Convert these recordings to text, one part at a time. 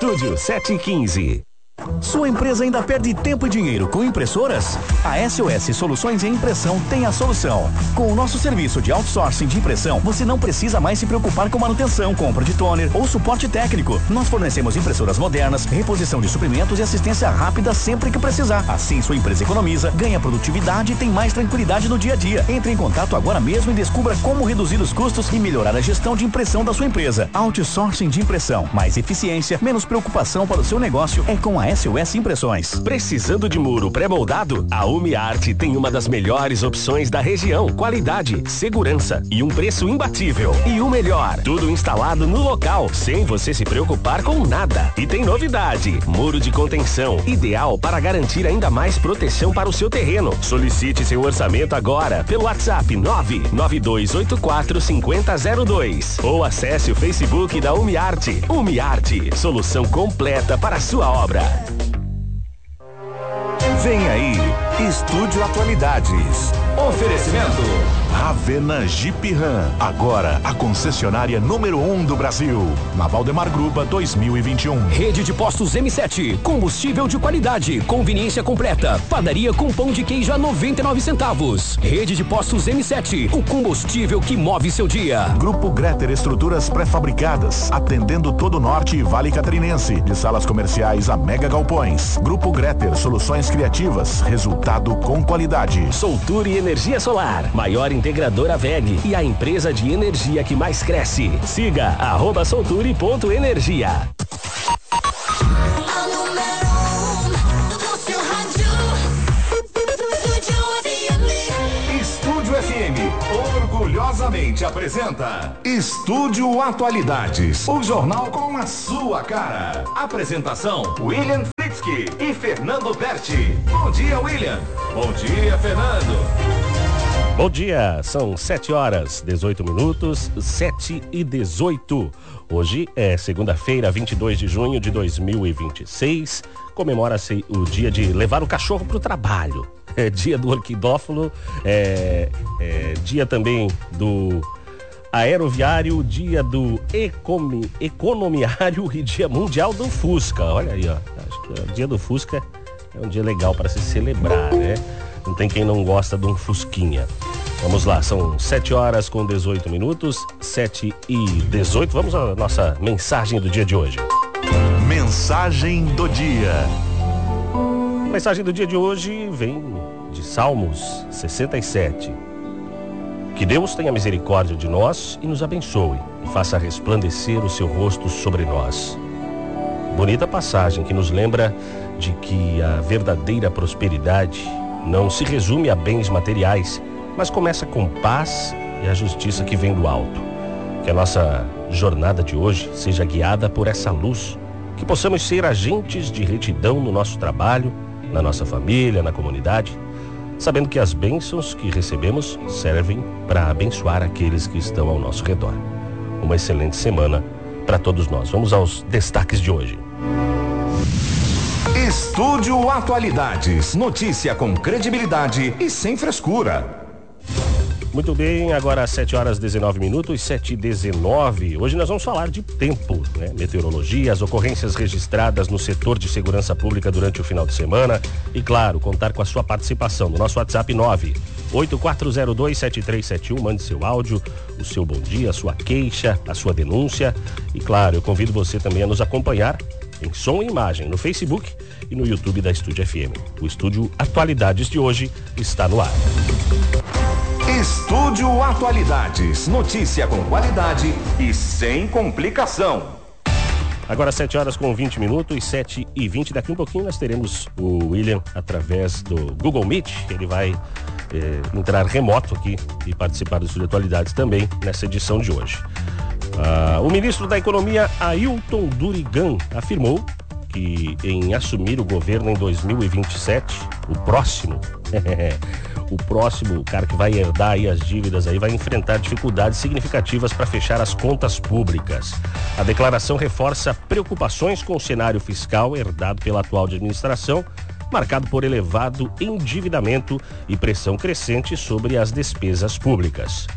Estúdio 715. Sua empresa ainda perde tempo e dinheiro com impressoras? A SOS Soluções em Impressão tem a solução. Com o nosso serviço de outsourcing de impressão, você não precisa mais se preocupar com manutenção, compra de toner ou suporte técnico. Nós fornecemos impressoras modernas, reposição de suprimentos e assistência rápida sempre que precisar. Assim, sua empresa economiza, ganha produtividade e tem mais tranquilidade no dia a dia. Entre em contato agora mesmo e descubra como reduzir os custos e melhorar a gestão de impressão da sua empresa. Outsourcing de impressão. Mais eficiência, menos preocupação para o seu negócio é com a SOS Impressões. Precisando de muro pré-moldado? A UmiArt tem uma das melhores opções da região. Qualidade, segurança e um preço imbatível. E o melhor, tudo instalado no local, sem você se preocupar com nada. E tem novidade, muro de contenção, ideal para garantir ainda mais proteção para o seu terreno. Solicite seu orçamento agora pelo WhatsApp 992845002 ou acesse o Facebook da UmiArt. UmiArt, solução completa para a sua obra. Vem aí, Estúdio Atualidades. Oferecimento Ravena Jeep Ram, agora a concessionária número 1 do Brasil. Na Valdemar Gruba 2021. Rede de Postos M7, combustível de qualidade, conveniência completa, padaria com pão de queijo a 99 centavos. Rede de Postos M7, o combustível que move seu dia. Grupo Greter Estruturas Pré-Fabricadas, atendendo todo o norte e vale catarinense, de salas comerciais a mega galpões. Grupo Greter, soluções criativas, resultado com qualidade. Solture Energia Solar, maior integradora WEG e a empresa de energia que mais cresce. Siga @solture.energia. Estúdio FM orgulhosamente apresenta Estúdio Atualidades, o jornal com a sua cara. Apresentação: William Fritzky e Fernando Berti. Bom dia, William. Bom dia, Fernando. Bom dia, são 7h18, 7h18. Hoje é segunda-feira, 22 de junho de 2026. Comemora-se o dia de levar o cachorro para o trabalho. É dia do orquidófilo, é dia também do aeroviário, dia do economiário e dia mundial do Fusca. Olha aí, ó. Acho que o dia do Fusca é um dia legal para se celebrar, né? Não tem quem não gosta de um Fusquinha. Vamos lá, são 7h18, 7h18. Vamos à nossa mensagem do dia de hoje. Mensagem do dia. A mensagem do dia de hoje vem de Salmos 67. Que Deus tenha misericórdia de nós e nos abençoe e faça resplandecer o seu rosto sobre nós. Bonita passagem que nos lembra de que a verdadeira prosperidade não se resume a bens materiais, mas começa com paz e a justiça que vem do alto. Que a nossa jornada de hoje seja guiada por essa luz, que possamos ser agentes de retidão no nosso trabalho, na nossa família, na comunidade, sabendo que as bênçãos que recebemos servem para abençoar aqueles que estão ao nosso redor. Uma excelente semana para todos nós. Vamos aos destaques de hoje. Estúdio Atualidades, notícia com credibilidade e sem frescura. Muito bem, agora às 7h19, 7h19. Hoje nós vamos falar de tempo, né? Meteorologia, as ocorrências registradas no setor de segurança pública durante o final de semana e, claro, contar com a sua participação no nosso WhatsApp 984027371. Mande seu áudio, o seu bom dia, a sua queixa, a sua denúncia e, claro, eu convido você também a nos acompanhar em som e imagem no Facebook e no YouTube da Estúdio FM. O Estúdio Atualidades de hoje está no ar. Estúdio Atualidades, notícia com qualidade e sem complicação. Agora 7h20, 7h20. Daqui um pouquinho nós teremos o William através do Google Meet. Ele vai entrar remoto aqui e participar do Estúdio Atualidades também nessa edição de hoje. O ministro da Economia, Ailton Durigan, afirmou que em assumir o governo em 2027, o próximo cara que vai herdar aí as dívidas aí vai enfrentar dificuldades significativas para fechar as contas públicas. A declaração reforça preocupações com o cenário fiscal herdado pela atual administração, marcado por elevado endividamento e pressão crescente sobre as despesas públicas.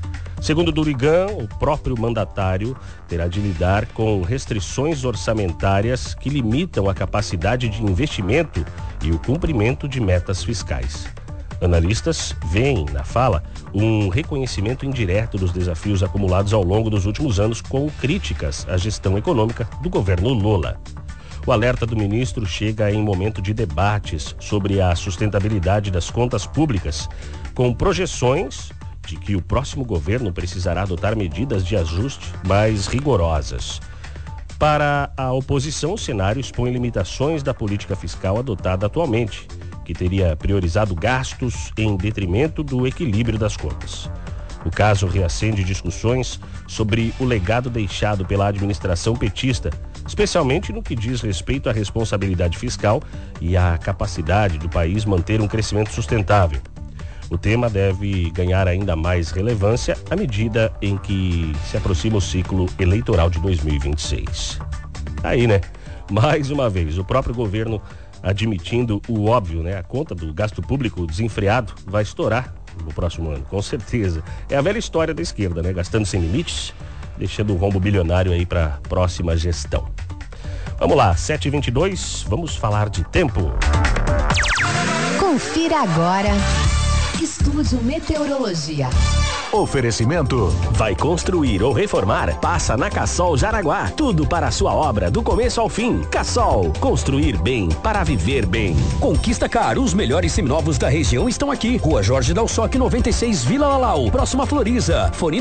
Segundo Durigan, o próprio mandatário terá de lidar com restrições orçamentárias que limitam a capacidade de investimento e o cumprimento de metas fiscais. Analistas veem na fala um reconhecimento indireto dos desafios acumulados ao longo dos últimos anos com críticas à gestão econômica do governo Lula. O alerta do ministro chega em momento de debates sobre a sustentabilidade das contas públicas, com projeções de que o próximo governo precisará adotar medidas de ajuste mais rigorosas. Para a oposição, o cenário expõe limitações da política fiscal adotada atualmente, que teria priorizado gastos em detrimento do equilíbrio das contas. O caso reacende discussões sobre o legado deixado pela administração petista, especialmente no que diz respeito à responsabilidade fiscal e à capacidade do país manter um crescimento sustentável. O tema deve ganhar ainda mais relevância à medida em que se aproxima o ciclo eleitoral de 2026. Aí, né? Mais uma vez, o próprio governo admitindo o óbvio, né? A conta do gasto público desenfreado vai estourar no próximo ano, com certeza. É a velha história da esquerda, né? Gastando sem limites, deixando um rombo bilionário aí para a próxima gestão. Vamos lá, 7h22, vamos falar de tempo. Confira agora. Estúdio Meteorologia. Oferecimento. Vai construir ou reformar? Passa na Cassol Jaraguá. Tudo para a sua obra, do começo ao fim. Cassol. Construir bem para viver bem. Conquista Car. Os melhores seminovos da região estão aqui. Rua Jorge Dalsoc, 96, Vila Lalau. Próxima Floriza. Fone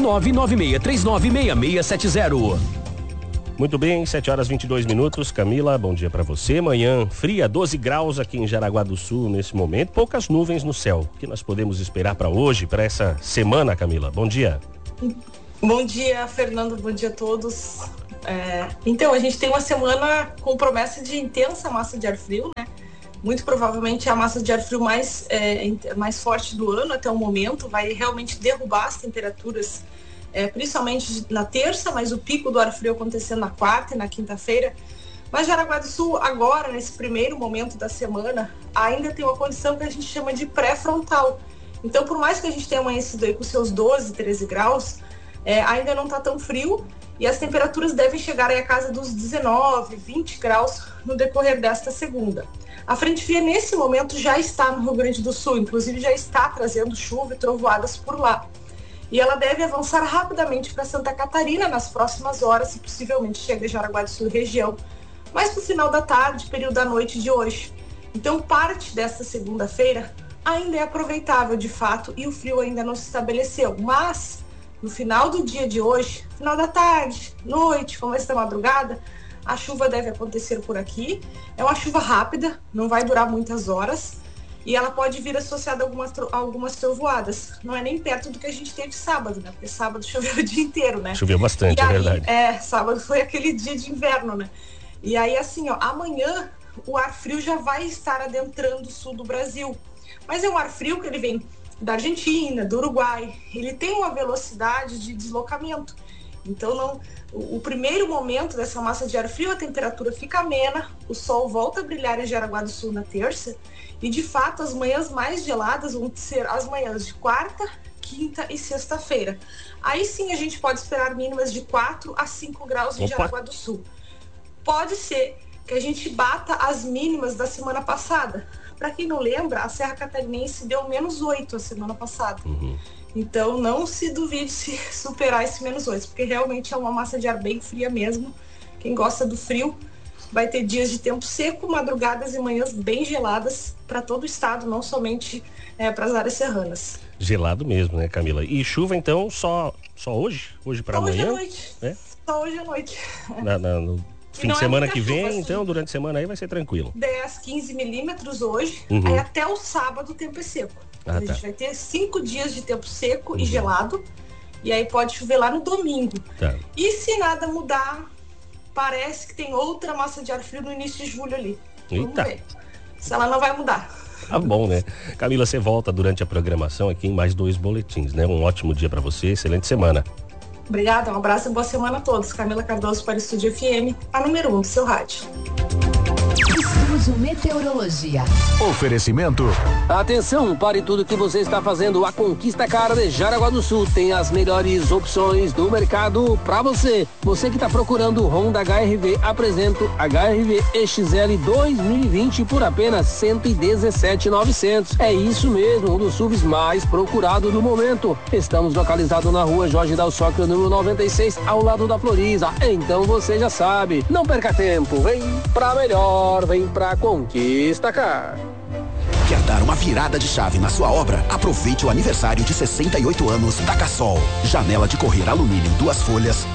996396670. Muito bem, 7h22. Camila, bom dia para você. Manhã fria, 12 graus aqui em Jaraguá do Sul nesse momento. Poucas nuvens no céu. O que nós podemos esperar para hoje, para essa semana, Camila? Bom dia. Bom dia, Fernando. Bom dia a todos. Então, a gente tem uma semana com promessa de intensa massa de ar frio, né? Muito provavelmente é a massa de ar frio mais forte do ano até o momento. Vai realmente derrubar as temperaturas, principalmente na terça, mas o pico do ar frio acontecendo na quarta e na quinta-feira. Mas Jaraguá do Sul, agora, nesse primeiro momento da semana, ainda tem uma condição que a gente chama de pré-frontal. Então, por mais que a gente tenha amanhecido aí com seus 12, 13 graus, ainda não está tão frio e as temperaturas devem chegar aí a casa dos 19, 20 graus no decorrer desta segunda. A frente fria, nesse momento, já está no Rio Grande do Sul, inclusive já está trazendo chuva e trovoadas por lá. E ela deve avançar rapidamente para Santa Catarina nas próximas horas e possivelmente chega a Jaraguá do Sul região, mas para o final da tarde, período da noite de hoje. Então, parte desta segunda-feira ainda é aproveitável de fato e o frio ainda não se estabeleceu. Mas, no final do dia de hoje, final da tarde, noite, começo da madrugada, a chuva deve acontecer por aqui. É uma chuva rápida, não vai durar muitas horas. E ela pode vir associada a algumas trovoadas. Não é nem perto do que a gente teve sábado, né? Porque sábado choveu o dia inteiro, né? Choveu bastante, é verdade. Sábado foi aquele dia de inverno, né? E aí, assim, amanhã o ar frio já vai estar adentrando o sul do Brasil. Mas é um ar frio que ele vem da Argentina, do Uruguai. Ele tem uma velocidade de deslocamento. Então, o primeiro momento dessa massa de ar frio, a temperatura fica amena, o sol volta a brilhar em Jaraguá do Sul na terça. E, de fato, as manhãs mais geladas vão ser as manhãs de quarta, quinta e sexta-feira. Aí sim a gente pode esperar mínimas de 4 a 5 graus em Jaraguá do Sul. Pode ser que a gente bata as mínimas da semana passada. Para quem não lembra, a Serra Catarinense deu -8 a semana passada. Então não se duvide se superar esse -8, porque realmente é uma massa de ar bem fria mesmo. Quem gosta do frio vai ter dias de tempo seco, madrugadas e manhãs bem geladas para todo o estado, não somente para as áreas serranas. Gelado mesmo, né, Camila? E chuva, então, só hoje? Hoje para amanhã? Hoje à noite. Só hoje à noite. No fim de semana que vem, chuva, então, durante a semana aí vai ser tranquilo. 10, 15 milímetros hoje, aí até o sábado o tempo é seco. A gente vai ter 5 dias de tempo seco e gelado, e aí pode chover lá no domingo. E se nada mudar, parece que tem outra massa de ar frio no início de julho ali. Vamos ver se ela não vai mudar. Tá bom, né? Camila, você volta durante a programação aqui em mais 2 boletins, né? Um ótimo dia para você, excelente semana. Obrigada, um abraço e boa semana a todos. Camila Cardoso para o Estúdio FM, a número 1 do seu rádio. Estúdio Meteorologia. Oferecimento. Atenção, pare tudo que você está fazendo. A Conquista Car de Jaraguá do Sul tem as melhores opções do mercado para você. Você que está procurando Honda HR-V, apresento HR-V EXL 2020 por apenas 117.900. É isso mesmo, um dos SUVs mais procurado do momento. Estamos localizados na rua Jorge Dalsóquio, número 96, ao lado da Floriza. Então você já sabe, não perca tempo, vem pra melhor, vem pra Conquista Car. Quer dar uma virada de chave na sua obra? Aproveite o aniversário de 68 anos da Cassol. Janela de correr alumínio 2 folhas,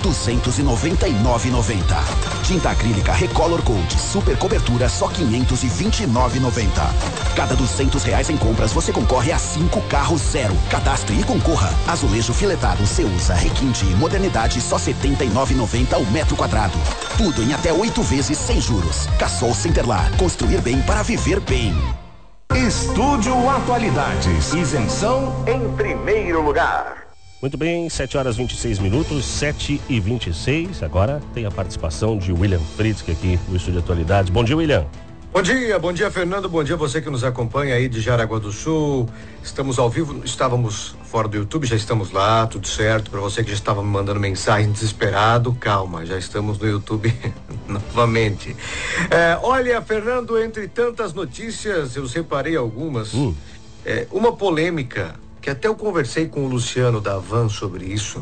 R$299,90. Tinta acrílica Recolor Gold super cobertura, só R$529,90. Cada R$200 em compras você concorre a 5 carros zero. Cadastre e concorra. Azulejo filetado Ceusa Requinte Modernidade, só R$79,90 o metro quadrado. Tudo em até 8 vezes sem juros. Cassol Centerlar, construir bem para viver bem. Estúdio Atualidades. Isenção em primeiro lugar. Muito bem, 7h26, 7h26. Agora tem a participação de William Fritzke aqui no Estúdio Atualidades. Bom dia, William. Bom dia, Fernando, bom dia você que nos acompanha aí de Jaraguá do Sul. Estamos ao vivo, estávamos fora do YouTube, já estamos lá, tudo certo. Para você que já estava me mandando mensagem desesperado, calma, já estamos no YouTube novamente. Olha, Fernando, entre tantas notícias, eu separei algumas. Uma polêmica, que até eu conversei com o Luciano da Van sobre isso.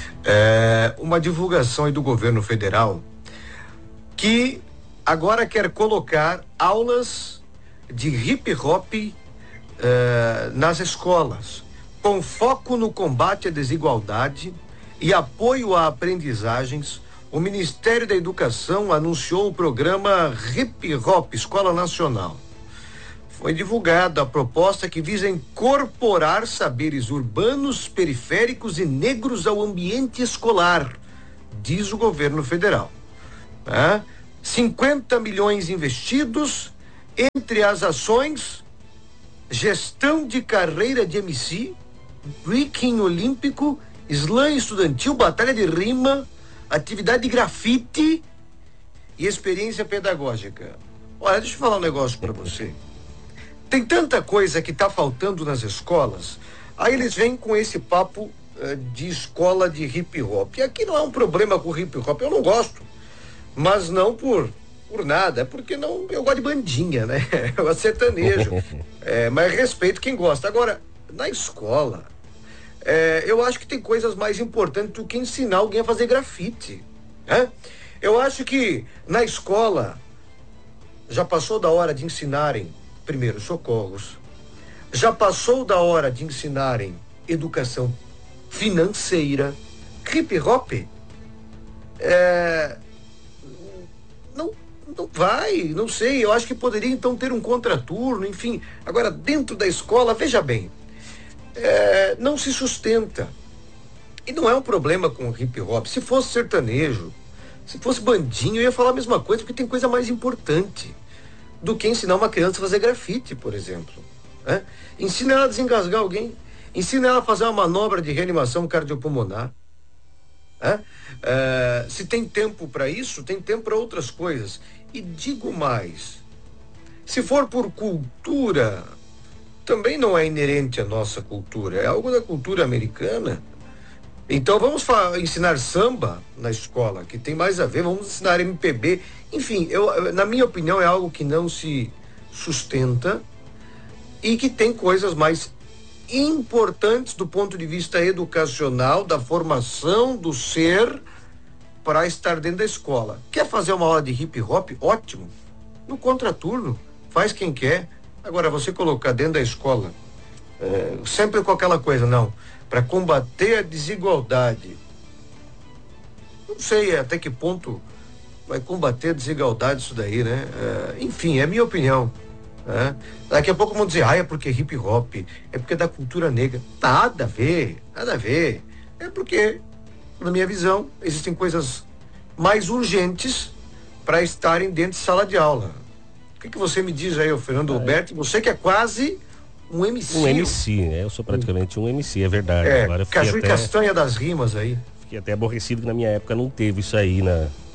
Uma divulgação aí do governo federal que agora quer colocar aulas de hip hop nas escolas, com foco no combate à desigualdade e apoio a aprendizagens. O Ministério da Educação anunciou o programa Hip Hop Escola Nacional. Foi divulgada a proposta que visa incorporar saberes urbanos, periféricos e negros ao ambiente escolar, diz o governo federal. 50 milhões investidos, entre as ações, gestão de carreira de MC, breaking olímpico, slam estudantil, batalha de rima, atividade de grafite e experiência pedagógica. Olha, deixa eu falar um negócio para você. Tem tanta coisa que tá faltando nas escolas, aí eles vêm com esse papo de escola de hip hop. E aqui não é um problema com hip hop, eu não gosto. Mas não por nada, é porque não, eu gosto de bandinha, né? Eu gosto de sertanejo. Mas respeito quem gosta. Agora, na escola, eu acho que tem coisas mais importantes do que ensinar alguém a fazer grafite. Eu acho que na escola já passou da hora de ensinarem primeiros socorros, já passou da hora de ensinarem educação financeira. Hip hop não vai, não sei, eu acho que poderia então ter um contraturno, enfim. Agora, dentro da escola, veja bem, não se sustenta. E não é um problema com hip hop. Se fosse sertanejo, se fosse bandinho, eu ia falar a mesma coisa, porque tem coisa mais importante do que ensinar uma criança a fazer grafite, por exemplo. Ensina ela a desengasgar alguém, ensina ela a fazer uma manobra de reanimação cardiopulmonar. Se tem tempo para isso, tem tempo para outras coisas. E digo mais, se for por cultura, também não é inerente à nossa cultura, é algo da cultura americana. Então vamos ensinar samba na escola, que tem mais a ver, vamos ensinar MPB, enfim, na minha opinião é algo que não se sustenta e que tem coisas mais importantes do ponto de vista educacional, da formação do ser, para estar dentro da escola. Quer fazer uma aula de hip hop? Ótimo. No contraturno, faz quem quer. Agora, você colocar dentro da escola, sempre com aquela coisa, não, para combater a desigualdade. Não sei até que ponto vai combater a desigualdade isso daí, né? Enfim, é a minha opinião. Daqui a pouco vão dizer, é porque hip hop, é porque é da cultura negra. Nada a ver, nada a ver. É porque, na minha visão, existem coisas mais urgentes para estarem dentro de sala de aula. O que você me diz aí, Fernando Alberto? Você que é quase um MC. Um MC, né? Eu sou praticamente um MC, é verdade. Agora caju e castanha das rimas aí. Fiquei até aborrecido que na minha época não teve isso aí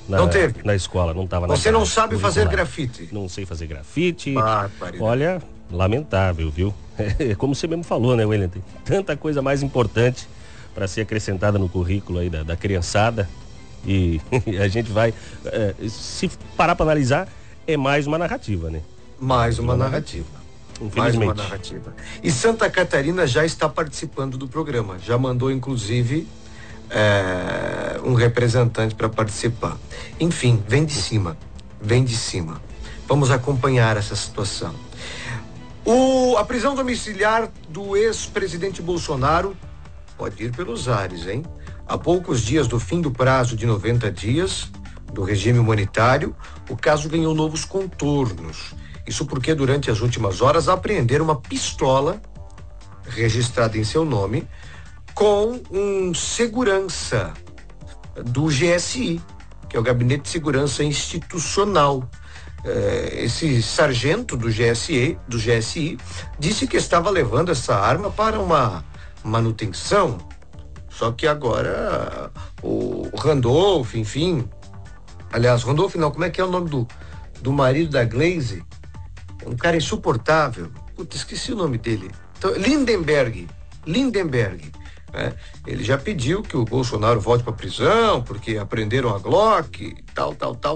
na escola, não estava na Você não grade sabe fazer curricular. grafite? Não sei fazer grafite. Barbaridade. Olha, lamentável, viu? Como você mesmo falou, né, Wellington? Tanta coisa mais importante para ser acrescentada no currículo aí da criançada. E a gente vai, se parar para analisar, é mais uma narrativa, né? Mais uma narrativa. Infelizmente. Mais uma narrativa. E Santa Catarina já está participando do programa. Já mandou, inclusive, um representante para participar. Enfim, vem de cima. Vem de cima. Vamos acompanhar essa situação. A prisão domiciliar do ex-presidente Bolsonaro pode ir pelos ares, hein? Há poucos dias do fim do prazo de 90 dias do regime humanitário, o caso ganhou novos contornos. Isso porque durante as últimas horas apreenderam uma pistola registrada em seu nome com um segurança do GSI, que é o Gabinete de Segurança Institucional. Esse sargento do GSI disse que estava levando essa arma para uma manutenção. Só que agora o Randolph, enfim, aliás, Randolph não, como é que é o nome do marido da Glaze? Um cara insuportável. Puta, esqueci o nome dele. Então, Lindenberg. Ele já pediu que o Bolsonaro volte para prisão porque apreenderam a Glock, tal.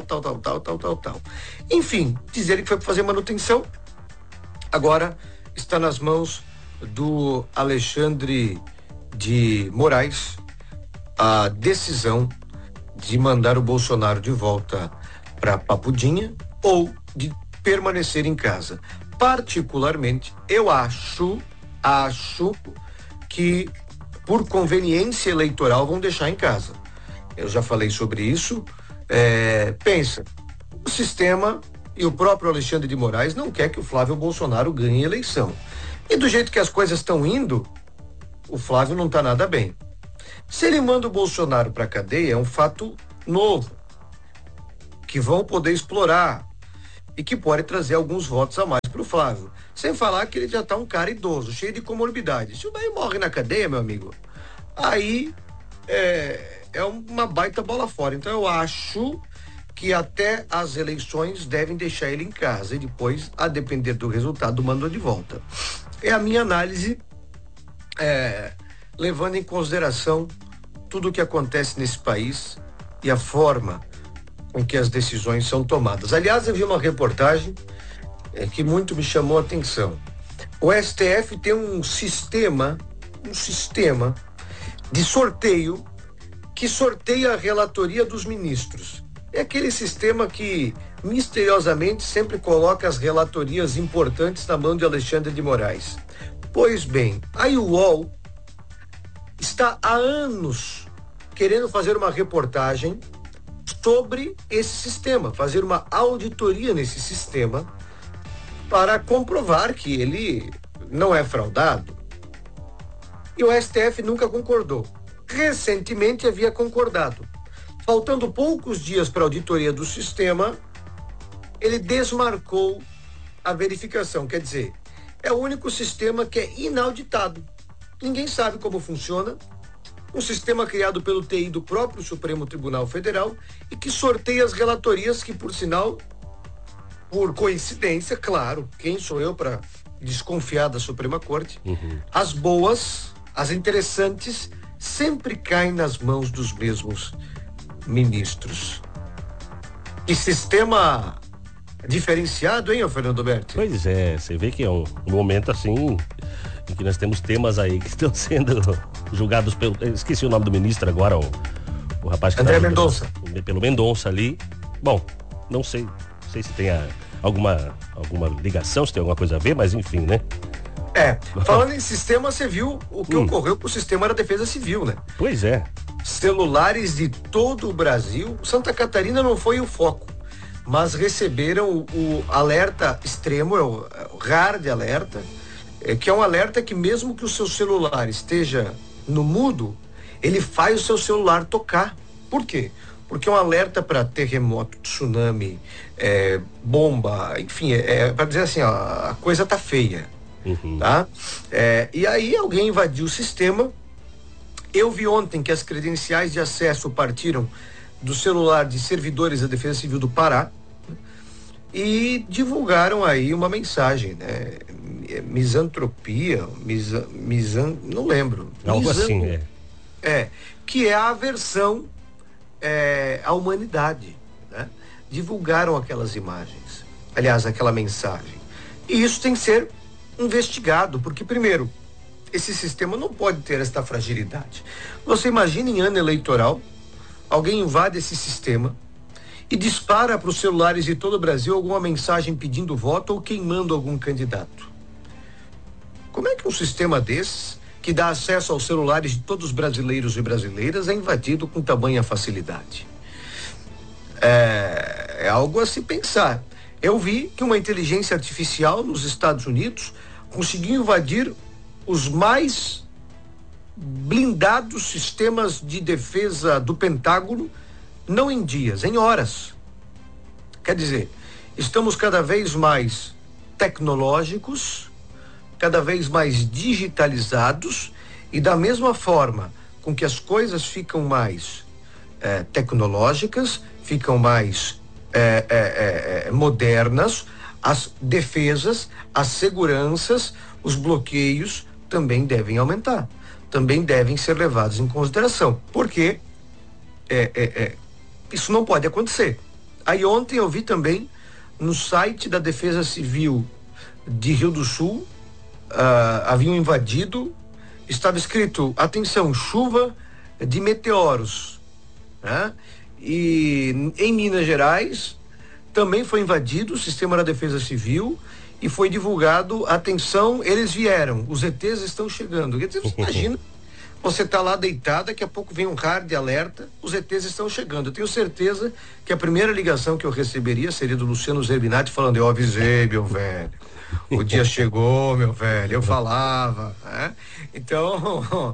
Enfim, diz ele que foi para fazer manutenção. Agora está nas mãos do Alexandre de Moraes a decisão de mandar o Bolsonaro de volta para Papudinha ou de permanecer em casa. Particularmente, eu acho que por conveniência eleitoral vão deixar em casa. Eu já falei sobre isso. Pensa, o sistema e o próprio Alexandre de Moraes não quer que o Flávio Bolsonaro ganhe a eleição. E do jeito que as coisas estão indo, o Flávio não está nada bem. Se ele manda o Bolsonaro para a cadeia, é um fato novo, que vão poder explorar e que pode trazer alguns votos a mais para o Flávio. Sem falar que ele já está um cara idoso, cheio de comorbidades. Se o daí morre na cadeia, meu amigo, aí é uma baita bola fora. Então eu acho que até as eleições devem deixar ele em casa e depois, a depender do resultado, mandam de volta. É a minha análise, levando em consideração tudo o que acontece nesse país e a forma com que as decisões são tomadas. Aliás, eu vi uma reportagem que muito me chamou a atenção. O STF tem um sistema de sorteio que sorteia a relatoria dos ministros. É aquele sistema que misteriosamente sempre coloca as relatorias importantes na mão de Alexandre de Moraes. Pois bem, a UOL está há anos querendo fazer uma reportagem sobre esse sistema, fazer uma auditoria nesse sistema para comprovar que ele não é fraudado. E o STF nunca concordou. Recentemente havia concordado. Faltando poucos dias para a auditoria do sistema, ele desmarcou a verificação. Quer dizer, é o único sistema que é inauditado. Ninguém sabe como funciona. Um sistema criado pelo TI do próprio Supremo Tribunal Federal e que sorteia as relatorias que, por sinal, por coincidência, claro, quem sou eu para desconfiar da Suprema Corte, as boas, as interessantes, sempre caem nas mãos dos mesmos ministros. Que sistema diferenciado, hein, Fernando Berti? Pois é, você vê que é um momento assim em que nós temos temas aí que estão sendo julgados pelo... Esqueci o nome do ministro agora, o rapaz que André Mendonça. Pelo Mendonça ali. Bom, não sei se tem alguma ligação, se tem alguma coisa a ver, mas enfim, né? Falando em sistema, você viu o que ocorreu com o sistema da Defesa Civil, né? Pois é. Celulares de todo o Brasil, Santa Catarina não foi o foco, mas receberam o alerta extremo, o hard alerta, que é um alerta que mesmo que o seu celular esteja no mudo, ele faz o seu celular tocar. Por quê? Porque é um alerta para terremoto, tsunami, bomba, enfim, para dizer assim, ó, a coisa tá feia. Tá? E aí alguém invadiu o sistema. Eu vi ontem que as credenciais de acesso partiram do celular de servidores da Defesa Civil do Pará, e divulgaram aí uma mensagem, né? Misantropia, não lembro. Algo assim, que é a aversão à humanidade, né? Divulgaram aquelas imagens, aliás, aquela mensagem. E isso tem que ser investigado, porque primeiro, esse sistema não pode ter esta fragilidade. Você imagina em ano eleitoral, alguém invade esse sistema e dispara para os celulares de todo o Brasil alguma mensagem pedindo voto ou queimando algum candidato. Como é que um sistema desse, que dá acesso aos celulares de todos os brasileiros e brasileiras, é invadido com tamanha facilidade? É algo a se pensar. Eu vi que uma inteligência artificial nos Estados Unidos conseguiu invadir os mais blindados sistemas de defesa do Pentágono, não em dias, em horas. Quer dizer, estamos cada vez mais tecnológicos, cada vez mais digitalizados, e da mesma forma com que as coisas ficam mais tecnológicas, ficam mais modernas, as defesas, as seguranças, os bloqueios também devem aumentar, também devem ser levados em consideração, porque isso não pode acontecer. Aí ontem eu vi também no site da Defesa Civil de Rio do Sul, haviam invadido, estava escrito, atenção, chuva de meteoros, né? E em Minas Gerais também foi invadido o sistema da Defesa Civil e foi divulgado, atenção, eles vieram, os ETs estão chegando. Quer dizer, você imagina, você está lá deitado, daqui a pouco vem um rádio de alerta, os ETs estão chegando. Eu tenho certeza que a primeira ligação que eu receberia seria do Luciano Zerbinati falando, eu avisei, meu velho, o dia chegou, meu velho, eu falava, né? Então,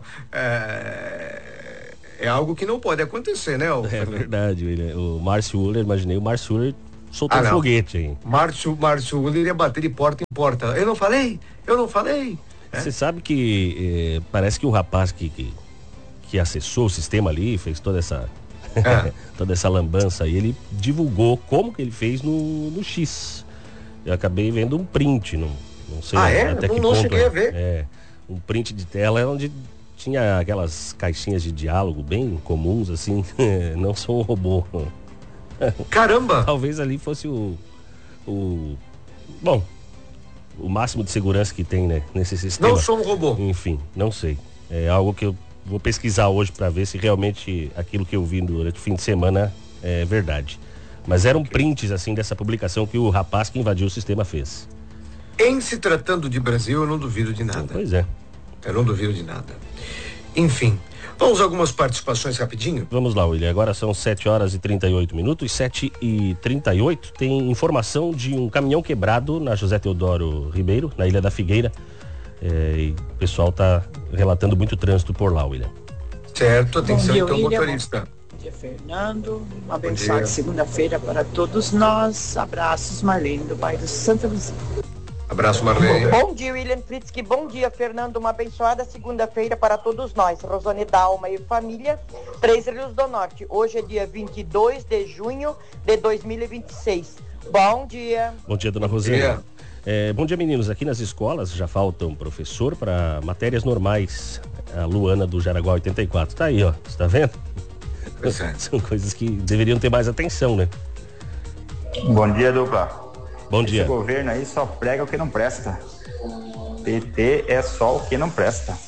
é algo que não pode acontecer, né? É verdade, William. O Márcio Uller, imaginei o Márcio Uller soltou um foguete aí. Márcio Uller ia bater de porta em porta. Eu não falei. Você sabe que parece que o rapaz que acessou o sistema ali, fez toda essa toda essa lambança aí, ele divulgou como que ele fez no X. Eu acabei vendo um print, não sei até que ponto. Não cheguei a ver. Um print de tela onde tinha aquelas caixinhas de diálogo bem comuns, assim, não sou um robô. Caramba! Talvez ali fosse o máximo de segurança que tem, né, nesse sistema. Não sou um robô. Enfim, não sei. É algo que eu vou pesquisar hoje para ver se realmente aquilo que eu vi durante o fim de semana é verdade. Mas eram prints, assim, dessa publicação que o rapaz que invadiu o sistema fez. Em se tratando de Brasil, eu não duvido de nada. Pois é. Eu não duvido de nada. Enfim, vamos a algumas participações rapidinho? Vamos lá, William. Agora são 7h38, 7h38. Tem informação de um caminhão quebrado na José Teodoro Ribeiro, na Ilha da Figueira. E o pessoal está relatando muito trânsito por lá, William. Certo, atenção dia, então, William. motorista. Bom dia, Fernando. Uma abençoada segunda-feira para todos nós. Abraços, Marlene, do bairro Santa Luzia. Abraço, Marlene. Bom dia, William Fritzky. Bom dia, Fernando. Uma abençoada segunda-feira para todos nós. Rosane Dalma e família, Três Rios do Norte. Hoje é dia 22 de junho de 2026. Bom dia. Bom dia, dona Rosane. Bom dia, meninos. Aqui nas escolas já falta um professor para matérias normais. A Luana do Jaraguá 84. Tá aí, ó. Você tá vendo? São coisas que deveriam ter mais atenção, né? Bom dia, dupla. Bom dia. Esse governo aí só prega o que não presta. PT é só o que não presta.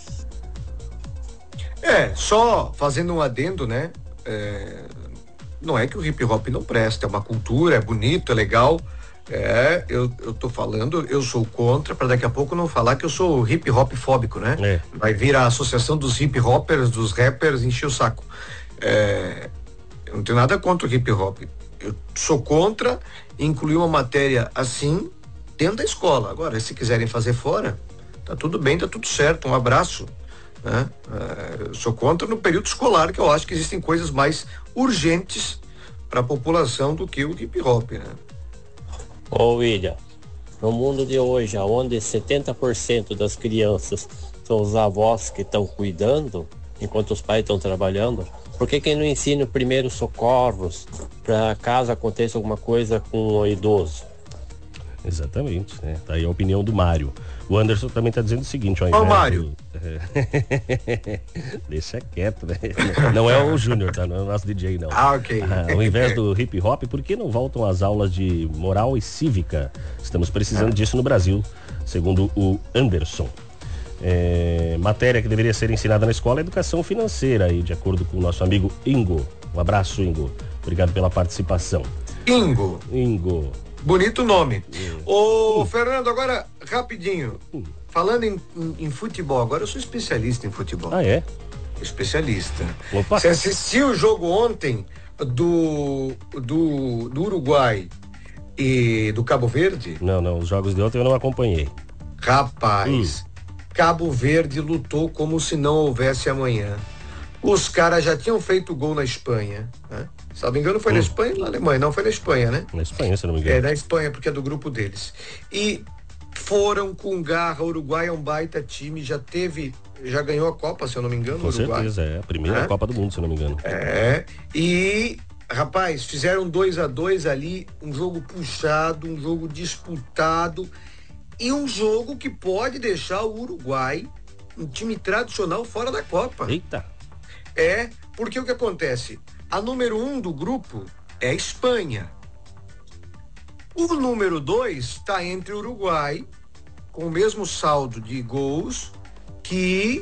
Só fazendo um adendo, né? Não é que o hip hop não presta, é uma cultura, é bonito, é legal. Eu tô falando, eu sou contra, para daqui a pouco não falar que eu sou hip hop fóbico, né? Vai vir a associação dos hip hoppers, dos rappers, encher o saco. Eu não tenho nada contra o hip hop. Eu sou contra incluir uma matéria assim dentro da escola. Agora, se quiserem fazer fora, tá tudo bem, tá tudo certo. Um abraço, né? Eu sou contra no período escolar, que eu acho que existem coisas mais urgentes para a população do que o hip hop, né? Ô William, no mundo de hoje, onde 70% das crianças são os avós que estão cuidando, enquanto os pais estão trabalhando, Por que não ensina primeiros socorros para caso aconteça alguma coisa com o idoso? Exatamente, né? Tá aí a opinião do Mário. O Anderson também tá dizendo o seguinte, ó, Mário. Deixa quieto, né? Não é o Júnior, tá? Não é o nosso DJ, não. Ok. Ao invés do hip hop, por que não voltam as aulas de moral e cívica? Estamos precisando disso no Brasil, segundo o Anderson. Matéria que deveria ser ensinada na escola é educação financeira, e de acordo com o nosso amigo Ingo. Um abraço, Ingo. Obrigado pela participação. Ingo. Bonito nome. Ô, Fernando, agora, rapidinho. Falando em futebol, agora eu sou especialista em futebol. Ah, é? Especialista. Opa. Você assistiu o jogo ontem do Uruguai e do Cabo Verde? Não, os jogos de ontem eu não acompanhei. Rapaz, Cabo Verde lutou como se não houvesse amanhã. Os caras já tinham feito gol na Espanha, né? Se não me engano foi na Espanha ou na Alemanha? Não, foi na Espanha, né? Na Espanha, se não me engano. É, na Espanha, porque é do grupo deles. E foram com garra. O Uruguai é um baita time, já ganhou a Copa, se eu não me engano. Com certeza, é a primeira Copa do Mundo, se eu não me engano. E, rapaz, fizeram 2-2 ali, um jogo puxado, um jogo disputado e um jogo que pode deixar o Uruguai um time tradicional fora da Copa. Eita! Porque o que acontece? A número 1 do grupo é a Espanha. O número 2 está entre o Uruguai, com o mesmo saldo de gols que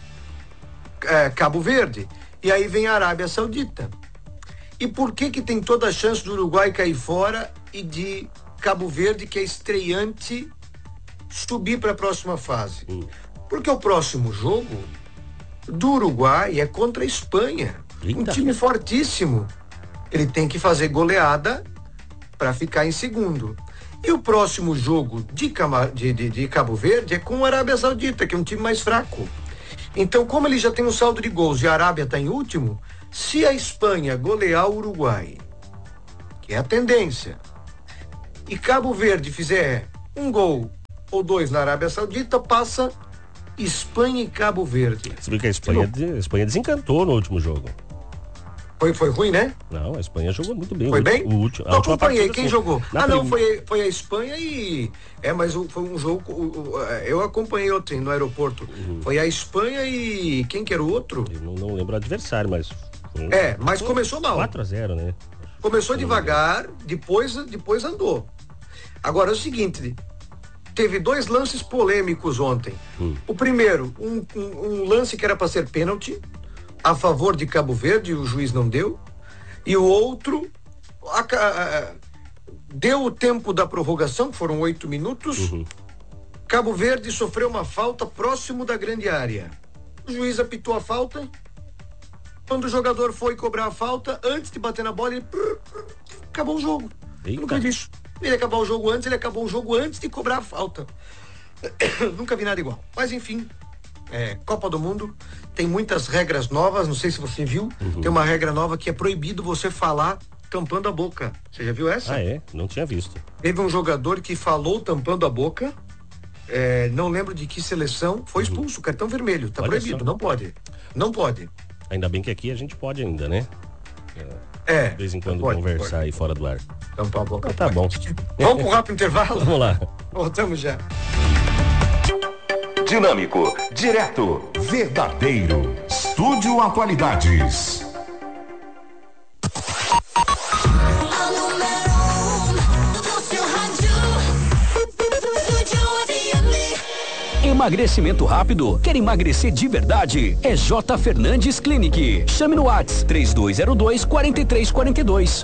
Cabo Verde. E aí vem a Arábia Saudita. E por que tem toda a chance do Uruguai cair fora e de Cabo Verde, que é estreante, subir para a próxima fase? Porque o próximo jogo do Uruguai é contra a Espanha. Eita. Um time fortíssimo. Ele tem que fazer goleada para ficar em segundo. E o próximo jogo de Cabo Verde é com a Arábia Saudita, que é um time mais fraco. Então, como ele já tem um saldo de gols e a Arábia está em último, se a Espanha golear o Uruguai, que é a tendência, e Cabo Verde fizer um gol ou 2 na Arábia Saudita, passa Espanha e Cabo Verde. Você viu que a Espanha desencantou no último jogo. Foi ruim, né? Não, a Espanha jogou muito bem. Foi bem? Não acompanhei. Quem jogou? Foi a Espanha e... mas foi um jogo... eu acompanhei ontem no aeroporto. Foi a Espanha e... Quem que era o outro? Eu não lembro o adversário, mas... Mas começou mal. 4-0, né? Começou devagar, depois andou. Agora é o seguinte... Teve 2 lances polêmicos ontem. O primeiro, um lance que era para ser pênalti a favor de Cabo Verde, o juiz não deu. E o outro deu o tempo da prorrogação, que foram 8 minutos. Cabo Verde sofreu uma falta próximo da grande área. O juiz apitou a falta. Quando o jogador foi cobrar a falta, antes de bater na bola, ele acabou o jogo. Eita. Nunca vi isso. Ele acabou o jogo antes de cobrar a falta. Nunca vi nada igual. Mas enfim, Copa do Mundo, tem muitas regras novas, não sei se você viu, tem uma regra nova que é proibido você falar tampando a boca. Você já viu essa? Ah, é? Não tinha visto. Teve um jogador que falou tampando a boca, não lembro de que seleção, foi expulso, cartão vermelho, tá proibido, não pode. Ainda bem que aqui a gente pode ainda, né? De vez em quando conversar aí fora do ar. Tampar a boca. Tá bom. Vamos pro rápido intervalo? Vamos lá. Voltamos já. Dinâmico, direto, verdadeiro. Estúdio Atualidades. Emagrecimento rápido? Quer emagrecer de verdade? É J. Fernandes Clinic. Chame no WhatsApp 3202-4342.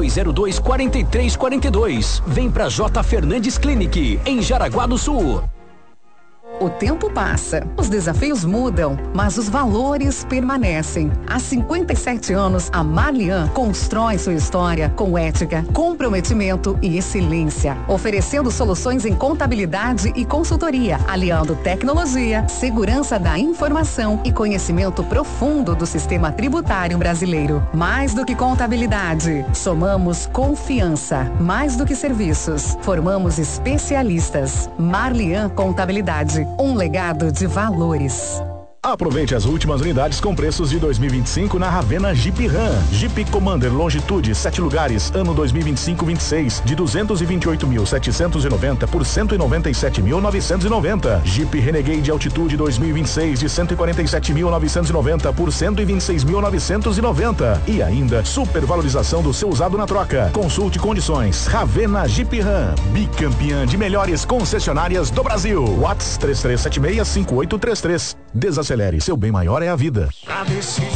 3202-4342. Vem pra J. Fernandes Clinic, em Jaraguá do Sul. O tempo passa, os desafios mudam, mas os valores permanecem. Há 57 anos, a Marlian constrói sua história com ética, comprometimento e excelência, oferecendo soluções em contabilidade e consultoria, aliando tecnologia, segurança da informação e conhecimento profundo do sistema tributário brasileiro. Mais do que contabilidade, somamos confiança. Mais do que serviços, formamos especialistas. Marlian Contabilidade. Um legado de valores. Aproveite as últimas unidades com preços de 2025 na Ravena Jeep Ram. Jeep Commander Longitude 7 lugares, ano 2025-26, de 228.790 por 197.990. Jeep Renegade Altitude 2026 de 147.990 por 126.990. E ainda supervalorização do seu usado na troca. Consulte condições. Ravena Jeep Ram, bicampeã de melhores concessionárias do Brasil. WhatsApp 3376-5833. Desacelere, seu bem maior é a vida.